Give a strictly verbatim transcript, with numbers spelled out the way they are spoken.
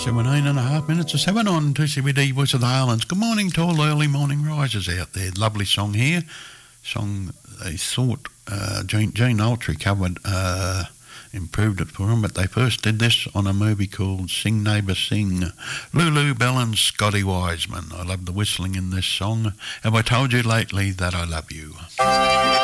seventeen and a half minutes to seven on two C B D Voice of the Highlands. Good morning to all early morning risers out there. Lovely song here. Song they thought uh, Gene, Gene Autry covered, uh, improved it for them, but they first did this on a movie called Sing Neighbour Sing. Lulu Bell and Scotty Wiseman. I love the whistling in this song. Have I told you lately that I love you?